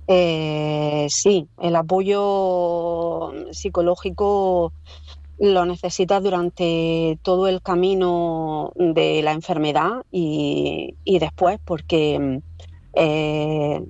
Sí, el apoyo psicológico lo necesitas durante todo el camino de la enfermedad y después, porque eh,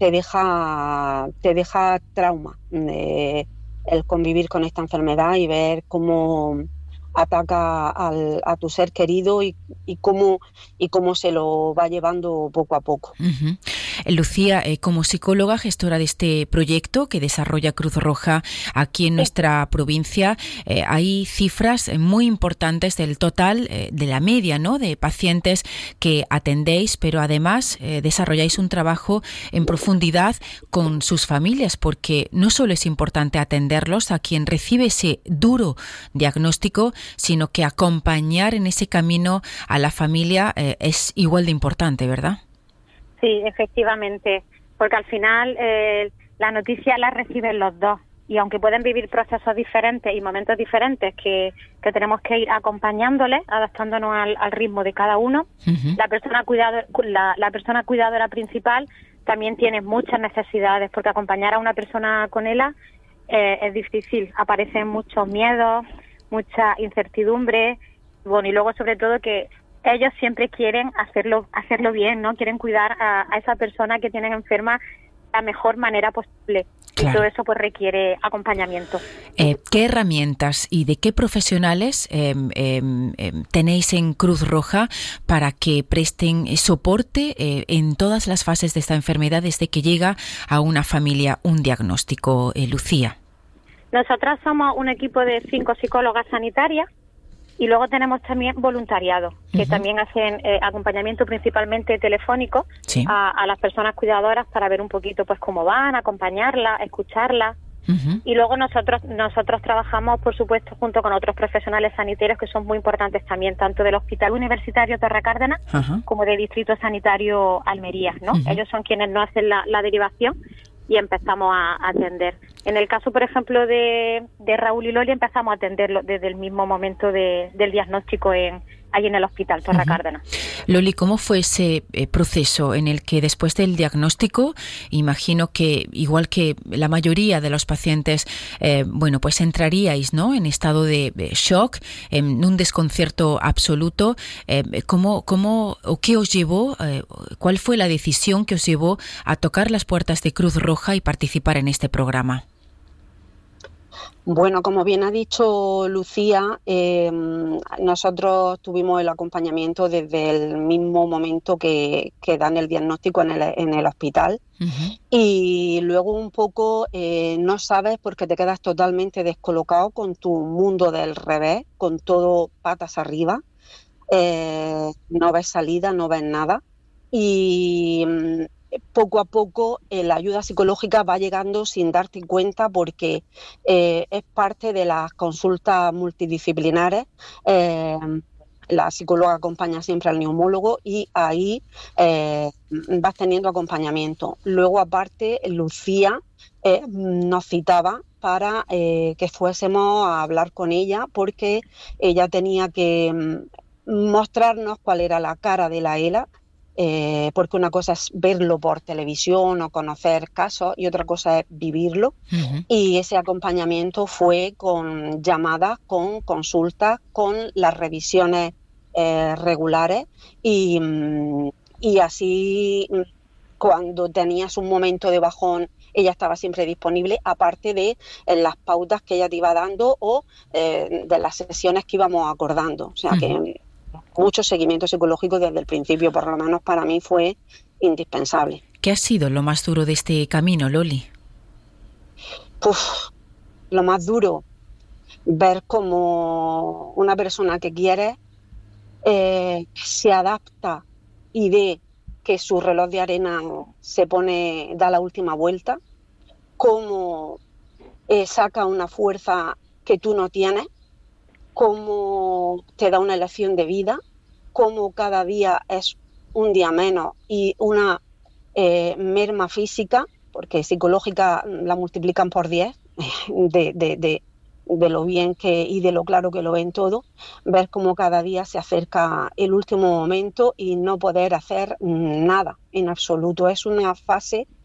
te deja trauma el convivir con esta enfermedad y ver cómo ataca a tu ser querido y cómo se lo va llevando poco a poco. Uh-huh. Lucía, como psicóloga, gestora de este proyecto que desarrolla Cruz Roja aquí en nuestra provincia, hay cifras muy importantes del total, de la media, ¿no?, de pacientes que atendéis, pero además desarrolláis un trabajo en profundidad con sus familias, porque no solo es importante atenderlos a quien recibe ese duro diagnóstico, sino que acompañar en ese camino a la familia es igual de importante, ¿verdad? Sí, efectivamente, porque al final la noticia la reciben los dos y aunque pueden vivir procesos diferentes y momentos diferentes que tenemos que ir acompañándoles, adaptándonos al ritmo de cada uno, uh-huh. La persona cuidadora principal también tiene muchas necesidades, porque acompañar a una persona con ELA es difícil, aparecen muchos miedos, mucha incertidumbre, bueno, y luego sobre todo que ellos siempre quieren hacerlo bien, ¿no? Quieren cuidar a esa persona que tienen enferma de la mejor manera posible. Claro. Y todo eso pues requiere acompañamiento. ¿Qué herramientas y de qué profesionales tenéis en Cruz Roja para que presten soporte en todas las fases de esta enfermedad desde que llega a una familia un diagnóstico, Lucía? Nosotras somos un equipo de 5 psicólogas sanitarias. Y luego tenemos también voluntariado, que uh-huh. también hacen acompañamiento principalmente telefónico, sí, a las personas cuidadoras para ver un poquito pues cómo van, acompañarlas, escucharlas. Uh-huh. Y luego nosotros trabajamos, por supuesto, junto con otros profesionales sanitarios que son muy importantes también, tanto del Hospital Universitario Torre Cárdenas uh-huh. como del Distrito Sanitario Almería, ¿no? Uh-huh. Ellos son quienes nos hacen la derivación y empezamos a atender. En el caso, por ejemplo, de Raúl y Loli, empezamos a atenderlo desde el mismo momento del diagnóstico allí en el Hospital Torre uh-huh. Cárdenas. Loli, ¿cómo fue ese proceso en el que después del diagnóstico, imagino que igual que la mayoría de los pacientes, pues entraríais, ¿no?, en estado de shock, en un desconcierto absoluto? ¿Qué os llevó, cuál fue la decisión que os llevó a tocar las puertas de Cruz Roja y participar en este programa? Bueno, como bien ha dicho Lucía, nosotros tuvimos el acompañamiento desde el mismo momento que dan el diagnóstico en el hospital. Uh-huh. Y luego un poco no sabes porque te quedas totalmente descolocado con tu mundo del revés, con todo patas arriba, no ves salida, no ves nada y poco a poco la ayuda psicológica va llegando sin darte cuenta porque es parte de las consultas multidisciplinares. La psicóloga acompaña siempre al neumólogo y ahí vas teniendo acompañamiento. Luego, aparte, Lucía nos citaba para que fuésemos a hablar con ella porque ella tenía que mostrarnos cuál era la cara de la ELA. Porque una cosa es verlo por televisión o conocer casos y otra cosa es vivirlo. Uh-huh. Y ese acompañamiento fue con llamadas, con consultas, con las revisiones regulares y así cuando tenías un momento de bajón ella estaba siempre disponible, aparte de las pautas que ella te iba dando o de las sesiones que íbamos acordando. O sea uh-huh. que mucho seguimiento psicológico desde el principio, por lo menos para mí fue indispensable. ¿Qué ha sido lo más duro de este camino, Loli? Lo más duro, ver cómo una persona que quieres se adapta y ve que su reloj de arena da la última vuelta, cómo saca una fuerza que tú no tienes, cómo te da una elección de vida, cómo cada día es un día menos y una merma física, porque psicológica la multiplican por 10 de lo bien y de lo claro que lo ven todo, ver cómo cada día se acerca el último momento y no poder hacer nada en absoluto. Es una fase